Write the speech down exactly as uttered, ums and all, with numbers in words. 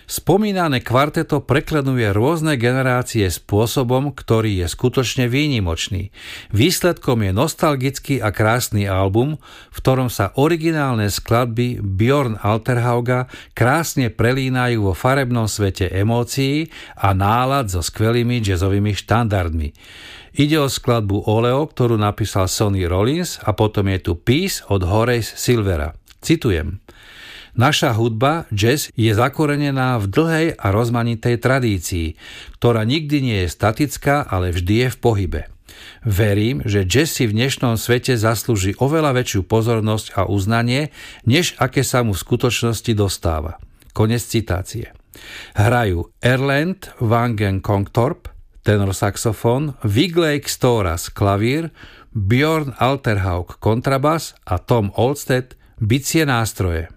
Spomínané kvarteto preklenuje rôzne generácie spôsobom, ktorý je skutočne výnimočný. Výsledkom je nostalgický a krásny album, v ktorom sa originálne skladby Björn Alterhauga krásne prelínajú vo farebnom svete emócií a nálad so skvelými jazzovými štandardmi. Ide o skladbu Oleo, ktorú napísal Sonny Rollins, a potom je tu Peace od Horace Silvera. Citujem: Naša hudba, jazz, je zakorenená v dlhej a rozmanitej tradícii, ktorá nikdy nie je statická, ale vždy je v pohybe. Verím, že jazz si v dnešnom svete zaslúži oveľa väčšiu pozornosť a uznanie, než aké sa mu v skutočnosti dostáva. Konec citácie. Hrajú Erland Vangen Kongtorp, tenor saxofón, Wiglake Storas klavír, Björn Alterhaug kontrabas a Tom Olsted bicie nástroje.